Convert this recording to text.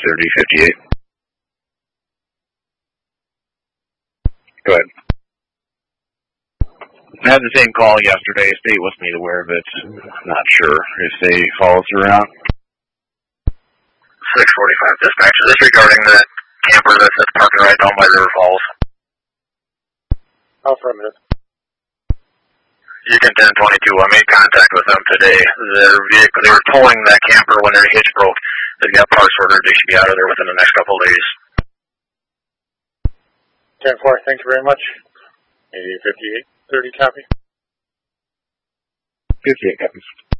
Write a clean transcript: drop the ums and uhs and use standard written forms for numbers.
3058. Go ahead. I had the same call yesterday. State was made aware of it. Not sure if they follow through or not. 645 dispatch. Is this regarding that camper that's at the parking right down by River Falls? Affirmative. You can 1022. I made contact with them today. Their vehicle, they were towing that camper when their hitch broke. They've got parts ordered. They should be out of there within the next couple of days. 10-4, thank you very much. 8858, 30 copy. 58 copies.